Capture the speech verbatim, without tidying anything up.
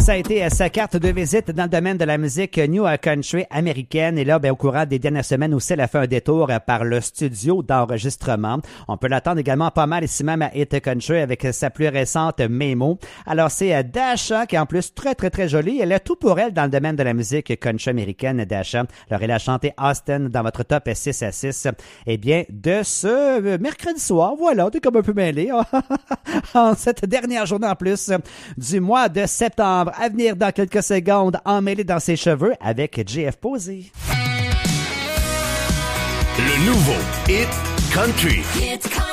Ça a été sa carte de visite dans le domaine de la musique New Country américaine. Et là, ben, au courant des dernières semaines aussi, elle a fait un détour par le studio d'enregistrement. On peut l'attendre également pas mal ici même à Hit Country avec sa plus récente Memo. Alors, c'est Dasha qui est en plus très, très, très jolie. Elle a tout pour elle dans le domaine de la musique country américaine, Dasha. Alors, elle a chanté Austin dans votre top six à six. Eh bien, de ce mercredi soir, voilà, t'es comme un peu mêlé. En cette dernière journée en plus du mois de septembre. À venir dans quelques secondes, emmêlé dans ses cheveux avec J F Posey. Le nouveau Hit Country. Hit Country.